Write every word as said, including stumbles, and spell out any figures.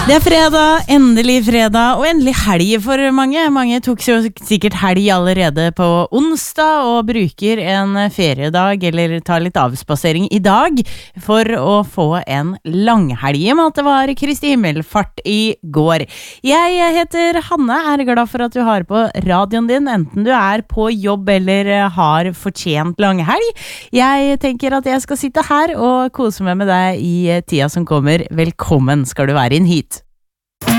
Det er fredag, endelig fredag, og endelig helg for mange. Mange tok jo sikkert helg allerede på onsdag, og bruker en feriedag, eller tar litt avspasering i dag, for å få en langhelg, med at det var Kristi himmelfart i går. Jeg heter Hanne, er glad for at du har på radioen din, enten du er på jobb eller har fortjent langhelg. Jeg tenker at jeg skal sitte her og kose meg med deg i tida som kommer. Velkommen skal du være inn hit.